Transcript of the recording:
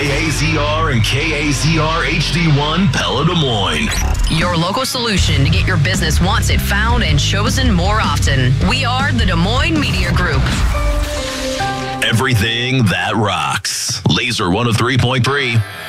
KAZR and KAZR HD1 Pella Des Moines. Your local solution to get your business wanted, found, and chosen more often. We are the Des Moines Media Group. Everything that rocks. Laser 103.3.